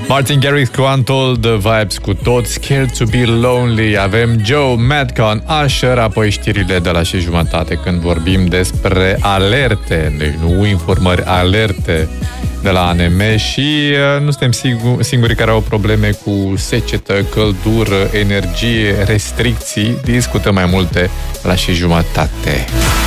Martin Garrix cu Untold, The Vibes cu Tot, Scared to be Lonely. Avem Joe Madcon, Usher, apoi știrile de la 6:30 când vorbim despre alerte, deci nu informări, alerte de la ANM și nu suntem singurii care au probleme cu secetă, căldură, energie, restricții. Discutăm mai multe la 6:30.